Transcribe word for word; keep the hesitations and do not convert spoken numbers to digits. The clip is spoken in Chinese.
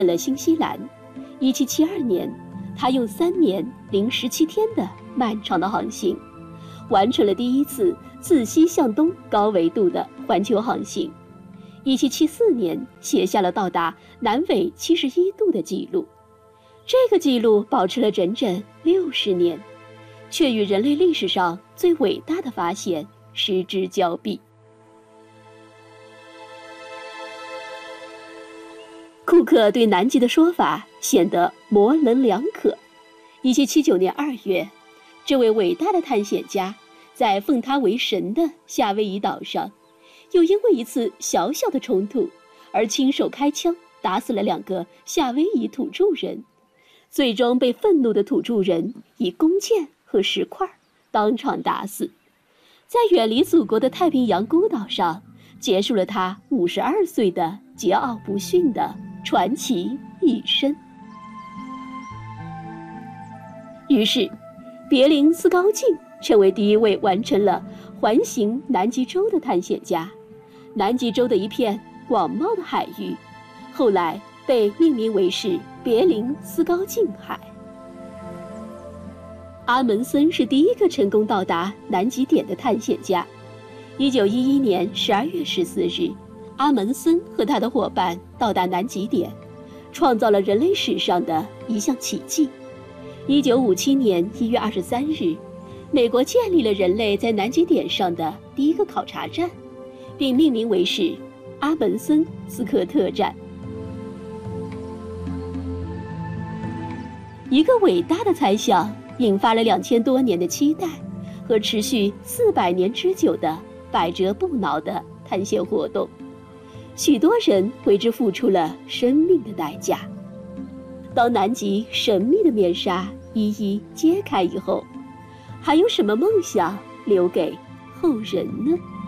了新西兰。一七七二年，他用三年零十七天的漫长的航行，完成了第一次自西向东高纬度的环球航行。一七七四年，写下了到达南纬七十一度的记录。这个记录保持了整整六十年，却与人类历史上最伟大的发现失之交臂。库克对南极的说法显得模棱两可。一七七九年二月，这位伟大的探险家在奉他为神的夏威夷岛上，又因为一次小小的冲突而亲手开枪打死了两个夏威夷土著人，最终被愤怒的土著人以弓箭和石块当场打死，在远离祖国的太平洋孤岛上结束了他五十二岁的桀骜不驯的传奇一生。于是，别林斯高敬成为第一位完成了环行南极洲的探险家。南极洲的一片广袤的海域，后来被命名为是别林斯高敬海。阿门森是第一个成功到达南极点的探险家。一九一一年十二月十四日，阿门森和他的伙伴到达南极点，创造了人类史上的一项奇迹。一九五七年一月二十三日，美国建立了人类在南极点上的第一个考察站，并命名为是阿门森斯科特站。一个伟大的猜想引发了两千多年的期待和持续四百年之久的百折不挠的探险活动，许多人为之付出了生命的代价。当南极神秘的面纱一一揭开以后，还有什么梦想留给后人呢？